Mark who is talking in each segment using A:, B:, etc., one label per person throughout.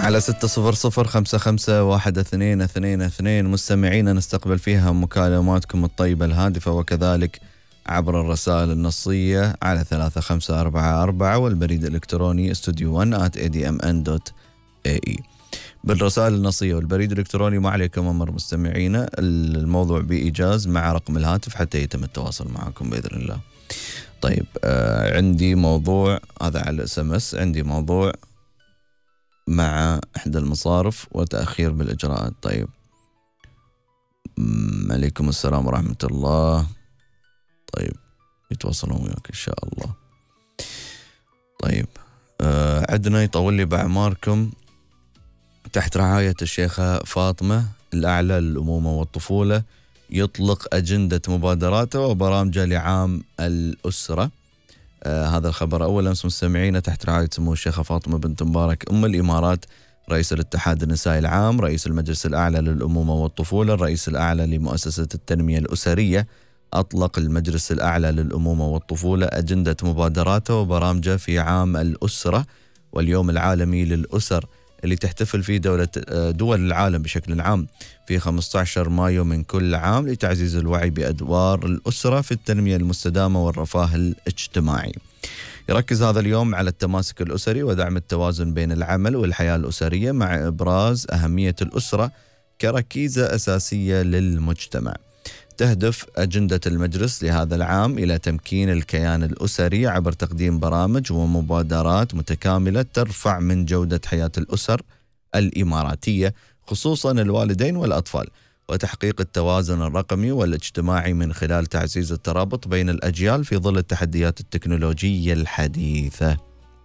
A: على 600 55 12 22 مستمعين نستقبل فيها مكالماتكم الطيبة الهادفة، وكذلك عبر الرسائل النصية على 3544 والبريد الإلكتروني studio1@admn.ae. بالرسائل النصية والبريد الإلكتروني ما عليكم أمر مستمعينا، الموضوع بإيجاز مع رقم الهاتف حتى يتم التواصل معكم بإذن الله. طيب عندي موضوع، هذا على SMS، عندي موضوع مع إحدى المصارف وتأخير بالإجراءات. طيب عليكم السلام ورحمة الله. طيب يتواصلون وياك إن شاء الله. طيب عندنا يطول لي بأعماركم تحت رعاية الشيخة فاطمة الأعلى للأمومة والطفولة يطلق أجندة مبادراته وبرامجه لعام الأسرة. هذا الخبر أول أمس مستمعين تحت رعاية سمو الشيخة فاطمة بنت مبارك أم الإمارات رئيس الاتحاد النسائي العام، رئيس المجلس الأعلى للأمومة والطفولة، الرئيس الأعلى لمؤسسة التنمية الأسرية. أطلق المجلس الأعلى للأمومة والطفولة أجندة مبادراته وبرامجه في عام الأسرة واليوم العالمي للأسر اللي تحتفل فيه دول العالم بشكل عام في 15 مايو من كل عام لتعزيز الوعي بأدوار الأسرة في التنمية المستدامة والرفاه الاجتماعي. يركز هذا اليوم على التماسك الأسري ودعم التوازن بين العمل والحياة الأسرية مع إبراز أهمية الأسرة كركيزة أساسية للمجتمع. تهدف أجندة المجلس لهذا العام إلى تمكين الكيان الأسري عبر تقديم برامج ومبادرات متكاملة ترفع من جودة حياة الأسر الإماراتية خصوصا الوالدين والأطفال، وتحقيق التوازن الرقمي والاجتماعي من خلال تعزيز الترابط بين الأجيال في ظل التحديات التكنولوجية الحديثة.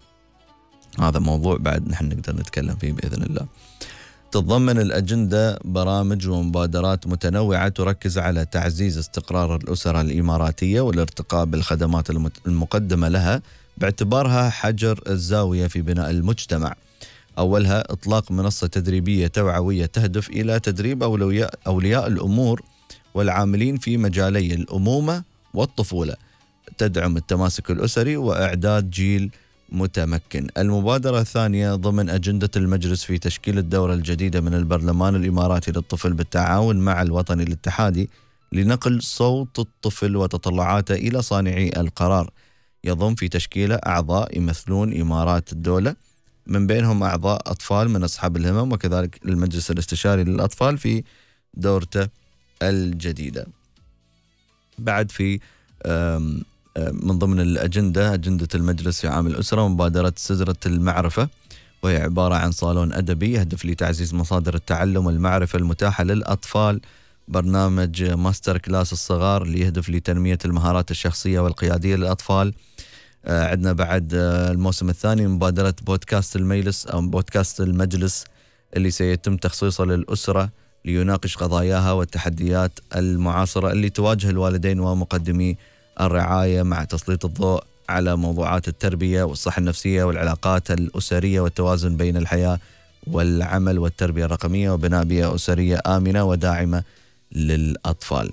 A: هذا موضوع بعد نحن نقدر نتكلم فيه بإذن الله. تتضمن الأجندة برامج ومبادرات متنوعة تركز على تعزيز استقرار الأسرة الإماراتية والارتقاء بالخدمات المقدمة لها باعتبارها حجر الزاوية في بناء المجتمع. أولها إطلاق منصة تدريبية توعوية تهدف إلى تدريب أولياء الأمور والعاملين في مجالي الأمومة والطفولة، تدعم التماسك الأسري وإعداد جيل متمكن. المبادرة الثانية ضمن أجندة المجلس في تشكيل الدورة الجديدة من البرلمان الإماراتي للطفل بالتعاون مع الوطني الاتحادي لنقل صوت الطفل وتطلعاته إلى صانعي القرار. يضم في تشكيله أعضاء يمثلون إمارات الدولة، من بينهم أعضاء أطفال من أصحاب الهمم، وكذلك المجلس الاستشاري للأطفال في دورته الجديدة. بعد في من ضمن الأجندة أجندة المجلس في عام الأسرة مبادرة سدرة المعرفة، وهي عبارة عن صالون أدبي يهدف لتعزيز مصادر التعلم والمعرفة المتاحة للأطفال. برنامج ماستر كلاس الصغار اللي يهدف لتنمية المهارات الشخصية والقيادية للأطفال. عندنا بعد الموسم الثاني مبادرة بودكاست المجلس أو بودكاست المجلس اللي سيتم تخصيصه للأسرة ليناقش قضاياها والتحديات المعاصرة اللي تواجه الوالدين ومقدمي الرعاية، مع تسليط الضوء على موضوعات التربية والصحة النفسية والعلاقات الأسرية والتوازن بين الحياة والعمل والتربية الرقمية وبناء بيئة أسرية آمنة وداعمة للأطفال.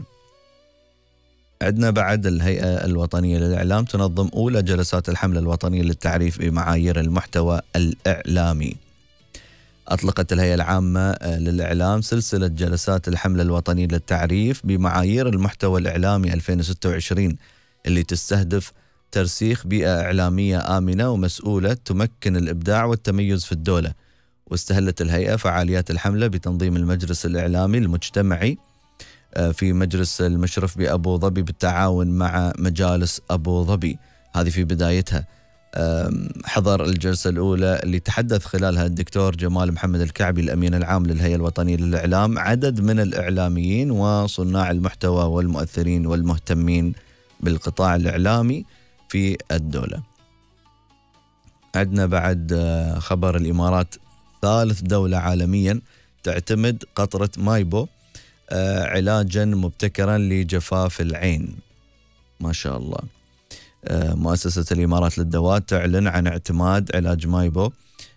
A: عندنا بعد الهيئة الوطنية للإعلام تنظم أولى جلسات الحملة الوطنية للتعريف بمعايير المحتوى الإعلامي. أطلقت الهيئة العامة للإعلام سلسلة جلسات الحملة الوطنية للتعريف بمعايير المحتوى الإعلامي 2026 اللي تستهدف ترسيخ بيئة إعلامية آمنة ومسؤولة تمكن الإبداع والتميز في الدولة. واستهلت الهيئة فعاليات الحملة بتنظيم المجلس الإعلامي المجتمعي في مجلس المشرف بأبو ظبي بالتعاون مع مجالس أبو ظبي. هذه في بدايتها حضر الجلسة الأولى اللي تحدث خلالها الدكتور جمال محمد الكعبي الأمين العام للهيئة الوطنية للإعلام عدد من الإعلاميين وصناع المحتوى والمؤثرين والمهتمين بالقطاع الإعلامي في الدولة. عندنا بعد خبر الإمارات ثالث دولة عالميا تعتمد قطرة مايبو علاجا مبتكرا لجفاف العين. ما شاء الله. مؤسسة الإمارات للدواء تعلن عن اعتماد علاج مايبو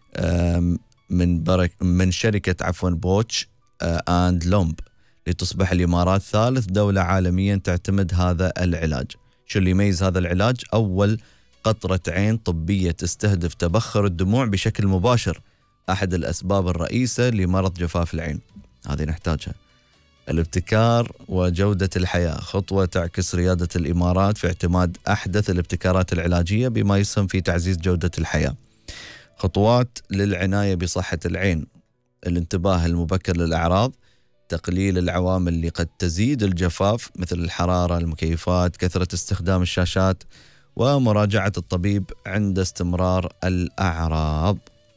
A: من شركة بوتش اند لومب لتصبح الإمارات ثالث دولة عالميا تعتمد هذا العلاج. شو اللي يميز هذا العلاج؟ أول قطرة عين طبية تستهدف تبخر الدموع بشكل مباشر أحد الأسباب الرئيسة لمرض جفاف العين، هذه نحتاجها. الابتكار وجودة الحياة، خطوة تعكس ريادة الإمارات في اعتماد أحدث الابتكارات العلاجية بما يسهم في تعزيز جودة الحياة. خطوات للعناية بصحة العين: الانتباه المبكر للأعراض، تقليل العوامل اللي قد تزيد الجفاف مثل الحرارة، المكيفات، كثرة استخدام الشاشات، ومراجعة الطبيب عند استمرار الأعراض.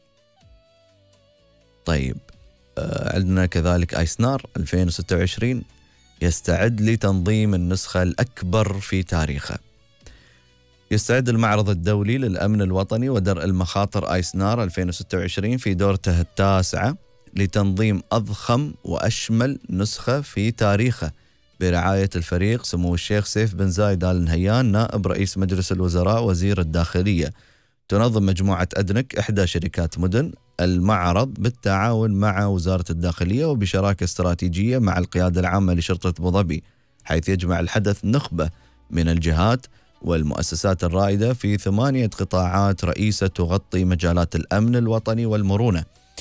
A: طيب عندنا كذلك آيسنار 2026 يستعد لتنظيم النسخة الأكبر في تاريخه. يستعد المعرض الدولي للأمن الوطني ودرء المخاطر آيسنار 2026 في دورته التاسعة لتنظيم أضخم وأشمل نسخة في تاريخه برعاية الفريق سمو الشيخ سيف بن زايد آل نهيان نائب رئيس مجلس الوزراء وزير الداخلية. تنظم مجموعة أدنك إحدى شركات مدن المعرض بالتعاون مع وزارة الداخلية وبشراكة استراتيجية مع القيادة العامة لشرطة أبو ظبي، حيث يجمع الحدث نخبة من الجهات والمؤسسات الرائدة في 8 قطاعات رئيسة تغطي مجالات الأمن الوطني والمرونة،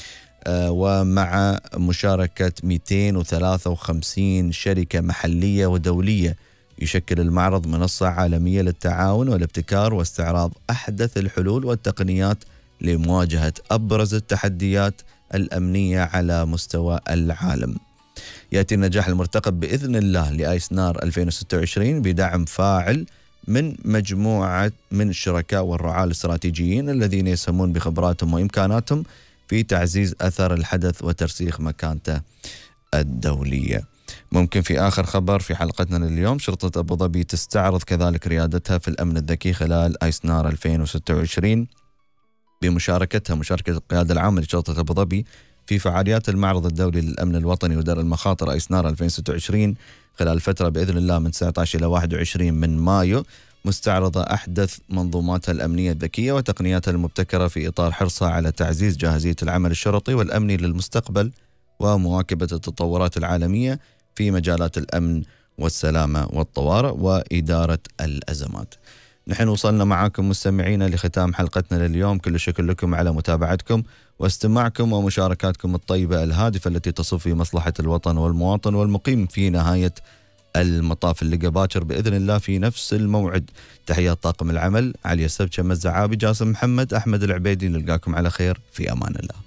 A: ومع مشاركة 253 شركة محلية ودولية. يشكل المعرض منصة عالمية للتعاون والابتكار واستعراض أحدث الحلول والتقنيات لمواجهة أبرز التحديات الأمنية على مستوى العالم. يأتي النجاح المرتقب بإذن الله لآيسنار 2026 بدعم فاعل من مجموعة من الشركاء والرعاة الاستراتيجيين الذين يسهمون بخبراتهم وإمكاناتهم في تعزيز أثر الحدث وترسيخ مكانته الدولية. ممكن في آخر خبر في حلقتنا لليوم، شرطة أبو ظبي تستعرض كذلك ريادتها في الأمن الذكي خلال آيسنار 2026 بمشاركة القيادة العامة لشرطة أبو ظبي في فعاليات المعرض الدولي للأمن الوطني ودرء المخاطر آيسنار 2026 خلال فترة بإذن الله من 19 إلى 21 من مايو، مستعرضة أحدث منظوماتها الأمنية الذكية وتقنياتها المبتكرة في إطار حرصها على تعزيز جاهزية العمل الشرطي والأمني للمستقبل ومواكبة التطورات العالمية في مجالات الأمن والسلامة والطوارئ وإدارة الأزمات. نحن وصلنا معاكم مستمعينا لختام حلقتنا لليوم. كل الشكر لكم على متابعتكم واستماعكم ومشاركاتكم الطيبة الهادفة التي تصب في مصلحة الوطن والمواطن والمقيم في نهاية المطاف. اللقاء باكر بإذن الله في نفس الموعد. تحيات طاقم العمل: علي السبتشة، مزعابي، جاسم محمد، أحمد العبيدي. نلقاكم على خير، في أمان الله.